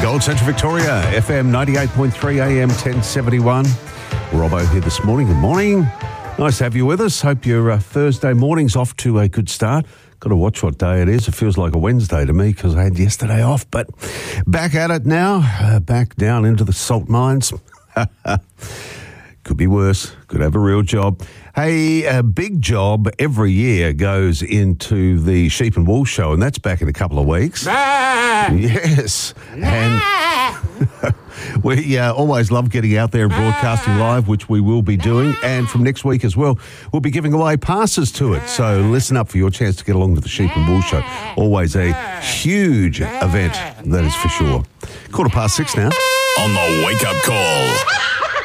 Gold Central Victoria, FM 98.3 AM 1071. Robbo here this morning. Good morning. Nice to have you with us. Hope your Thursday morning's off to a good start. Got to watch what day it is. It feels like a Wednesday to me because I had yesterday off. But back at it now, back down into the salt mines. Could be worse. Could have a real job. Hey, a big job every year goes into the Sheep and Wool Show, and that's back in a couple of weeks. Yes. And we always love getting out there and broadcasting live, which we will be doing. And from next week as well, we'll be giving away passes to it. So listen up for your chance to get along to the Sheep and Wool Show. Always a huge event, that is for sure. 6:15 now. On the wake-up call.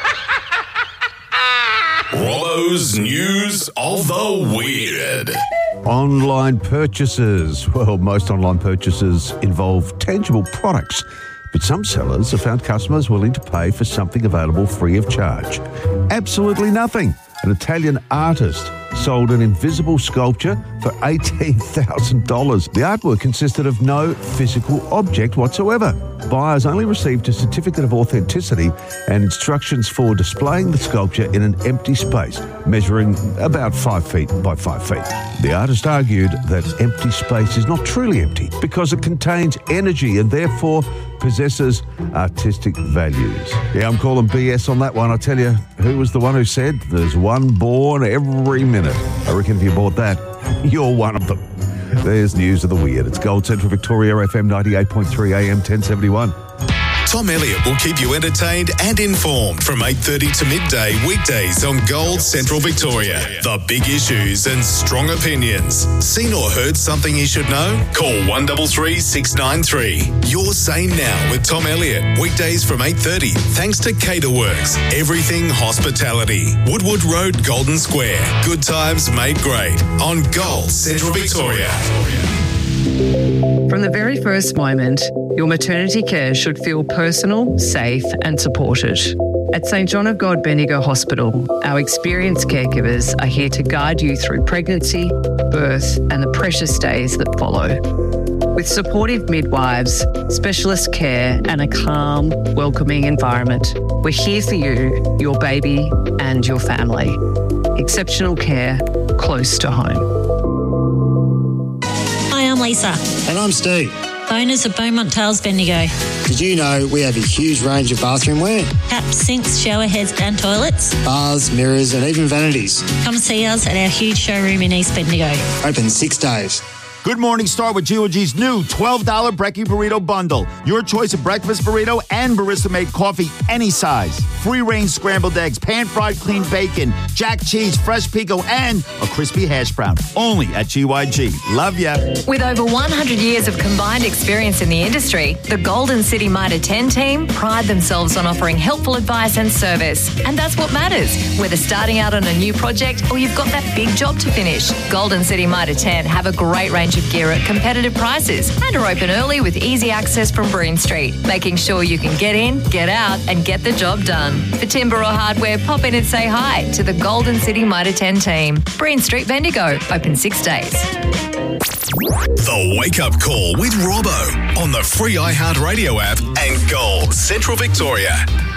Robbo's News of the Weird. Online purchases. Well, most online purchases involve tangible products, but some sellers have found customers willing to pay for something available free of charge. Absolutely nothing. An Italian artist sold an invisible sculpture for $18,000. The artwork consisted of no physical object whatsoever. Buyers only received a certificate of authenticity and instructions for displaying the sculpture in an empty space, measuring about 5 feet by 5 feet. The artist argued that empty space is not truly empty because it contains energy and therefore possesses artistic values. Yeah, I'm calling BS on that one. I tell you, who was the one who said there's one born every minute? I reckon if you bought that, you're one of them. There's News of the Weird. It's Gold Central Victoria, FM 98.3 AM 1071. Tom Elliott will keep you entertained and informed from 8:30 to midday weekdays on Gold Central Victoria. The big issues and strong opinions. Seen or heard something you should know? Call 133 693. Your Say Now with Tom Elliott. Weekdays from 8:30 thanks to Caterworks. Everything Hospitality. Woodwood Road, Golden Square. Good times made great on Gold Central Victoria. From the very first moment, your maternity care should feel personal, safe and supported. At St John of God Bendigo Hospital, our experienced caregivers are here to guide you through pregnancy, birth and the precious days that follow. With supportive midwives, specialist care and a calm, welcoming environment, we're here for you, your baby and your family. Exceptional care close to home. I'm Lisa. And I'm Steve. Owners of Beaumont Tales Bendigo. Did you know we have a huge range of bathroom wear? Taps, sinks, shower heads and toilets. Bars, mirrors and even vanities. Come see us at our huge showroom in East Bendigo. Open 6 days. Good morning, start with GOG's new $12 Brekkie Burrito Bundle. Your choice of breakfast burrito and barista-made coffee, any size. Free-range scrambled eggs, pan-fried clean bacon, jack cheese, fresh pico, and a crispy hash brown. Only at GYG. Love ya. With over 100 years of combined experience in the industry, the Golden City Mitre 10 team pride themselves on offering helpful advice and service. And that's what matters, whether starting out on a new project or you've got that big job to finish. Golden City Mitre 10 have a great range of gear at competitive prices and are open early with easy access from Breen Street, making sure you can get in, get out and get the job done. For timber or hardware, pop in and say hi to the Golden City Mitre 10 team. Breen Street, Bendigo, open 6 days. The Wake Up Call with Robbo on the free iHeartRadio app and Gold Central Victoria.